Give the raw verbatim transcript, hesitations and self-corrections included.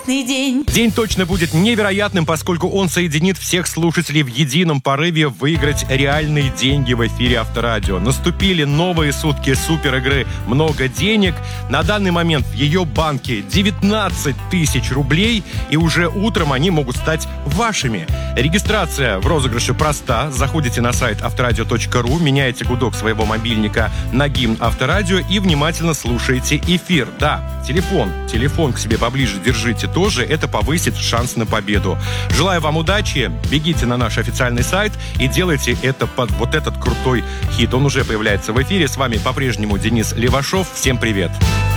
невероятный день. День точно будет невероятным, поскольку он соединит всех слушателей в едином порыве выиграть реальные деньги в эфире Авторадио. Наступили новые сутки супер игры «Много денег». На данный момент в ее банке девятнадцать тысяч рублей, и уже утром они могут стать вашими. Регистрация в розыгрыше проста. Заходите на сайт авторадио точка ру, меняете гудок своего мобильника на гимн Авторадио и внимательно слушаете эфир. Да, телефон, телефон к себе поближе держите тоже, это повысит шанс на победу. Желаю вам удачи, бегите на наш официальный сайт и делайте это под вот этот крутой хит. Он уже появляется в эфире. С вами по-прежнему Денис Левашов. Всем привет!